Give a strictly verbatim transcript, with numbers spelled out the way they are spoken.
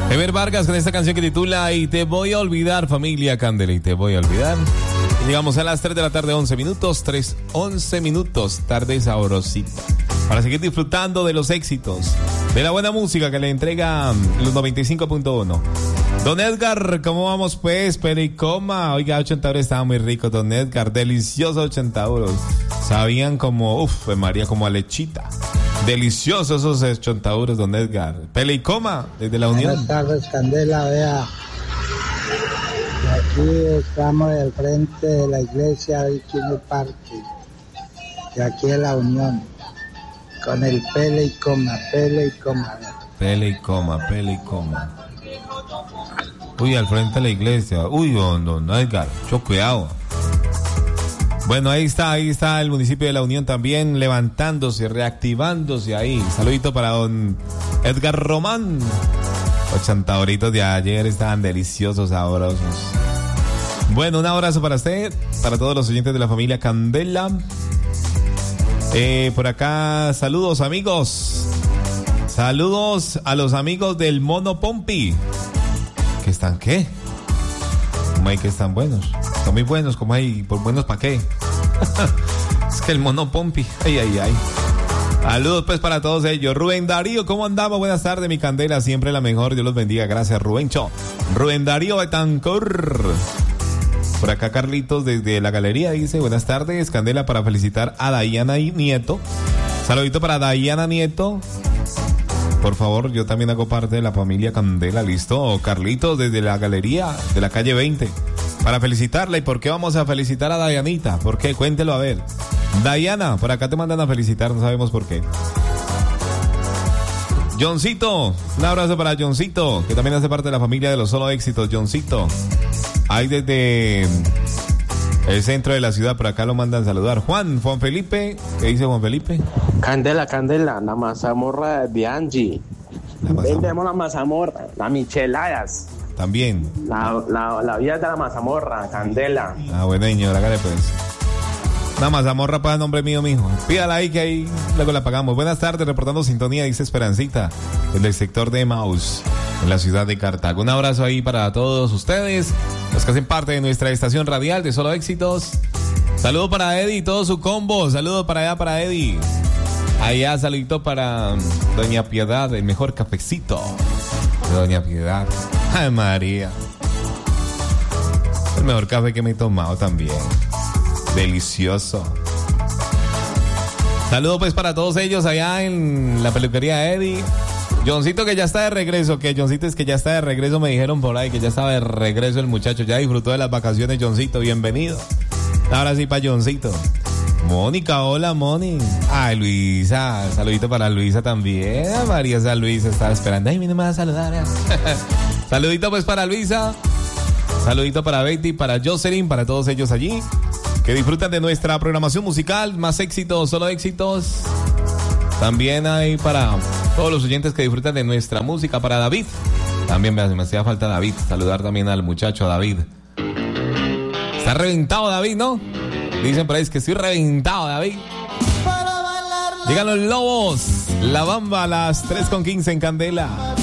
Ever Vargas con esta canción que titula Y te voy a olvidar, familia Candela, y te voy a olvidar. Y llegamos a las tres de la tarde, once minutos, tres, once minutos, tarde sabrosita. Para seguir disfrutando de los éxitos, de la buena música que le entrega los noventa y cinco punto uno. Don Edgar, ¿cómo vamos pues? Pere y coma. Oiga, ochenta euros estaba muy rico, don Edgar. Delicioso ochenta euros. Sabían como, uff, María, como a lechita. Deliciosos esos ochenta euros, don Edgar. Pele y coma, desde la Unión. Buenas tardes, Candela, vea. Aquí estamos al frente de la iglesia de Chino Parque, de aquí de la Unión, con el pele y coma, pele y coma. Pele y coma, pele y coma. Uy, al frente de la iglesia. Uy, don, don Edgar, mucho cuidado. Bueno, ahí está, ahí está el municipio de La Unión también levantándose, reactivándose ahí. Saludito para don Edgar Román. ochenta horitos de ayer estaban deliciosos, sabrosos. Bueno, un abrazo para usted, para todos los oyentes de la familia Candela. Eh, por acá, saludos amigos. Saludos a los amigos del Mono Pompi. ¿Qué están qué? ¿Cómo hay que están buenos? Están muy buenos, ¿cómo hay? ¿Por buenos para qué? Es que el Mono Pompi. Ay, ay, ay. Saludos pues para todos ellos. Rubén Darío, ¿cómo andamos? Buenas tardes, mi Candela, siempre la mejor. Dios los bendiga. Gracias, Rubencho. Rubén Darío Betancur. Por acá Carlitos desde la galería dice, buenas tardes, Candela, para felicitar a Dayana Nieto. Saludito para Dayana Nieto. Por favor, yo también hago parte de la familia Candela, ¿listo? Carlitos desde la galería de la calle veinte. Para felicitarla. ¿Y por qué vamos a felicitar a Dayanita? ¿Por qué? Cuéntelo a ver. Dayana, por acá te mandan a felicitar, no sabemos por qué. Johncito, un abrazo para Johncito, que también hace parte de la familia de los solo éxitos. Johncito, ahí desde el centro de la ciudad, por acá lo mandan saludar. Juan, Juan Felipe, ¿qué dice Juan Felipe? Candela, Candela, la mazamorra de Angie. La mazamorra. Vendemos la mazamorra, las micheladas. También. La, la, la vida de la mazamorra, Candela. Ah, bueno, señor, hágale pues. Una mazamorra para el nombre mío, mijo. Pídala ahí que ahí luego la pagamos. Buenas tardes, reportando sintonía, dice Esperancita, desde el sector de Maus, en la ciudad de Cartago. Un abrazo ahí para todos ustedes, los que hacen parte de nuestra estación radial de Solo Éxitos. Saludo para Eddie y todo su combo. Saludo para allá, para Eddie. Allá, saludito para Doña Piedad, el mejor cafecito de Doña Piedad. Ay, María. El mejor café que me he tomado también. Delicioso. Saludo pues para todos ellos allá en la peluquería Eddie. Johncito que ya está de regreso, que Johncito es que ya está de regreso, me dijeron por ahí que ya estaba de regreso el muchacho, ya disfrutó de las vacaciones, Johncito, bienvenido. Ahora sí para Johncito. Mónica, hola Moni. Ay, Luisa, saludito para Luisa también. Ay, María, esa Luisa estaba esperando. Ay, mira, me va a saludar. Saludito pues para Luisa. Saludito para Betty, para Jocelyn, para todos ellos allí que disfrutan de nuestra programación musical, más éxitos, solo éxitos. También hay para todos los oyentes que disfrutan de nuestra música, para David. También me, me hacía falta David, saludar también al muchacho David. Está reventado David, ¿no? Dicen por ahí que estoy reventado David. Llegan los lobos, La Bamba a las tres con quince en Candela.